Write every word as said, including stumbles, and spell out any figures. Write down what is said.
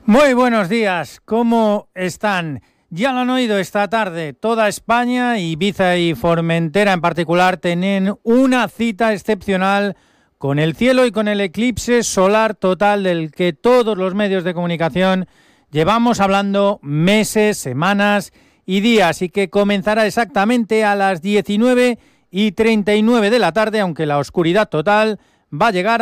Muy buenos días, ¿cómo están? Ya lo han oído esta tarde, toda España, Ibiza y Formentera en particular, tienen una cita excepcional con el cielo y con el eclipse solar total del que todos los medios de comunicación llevamos hablando meses, semanas y días, y que comenzará exactamente a las diecinueve y treinta y nueve de la tarde, aunque la oscuridad total va a llegar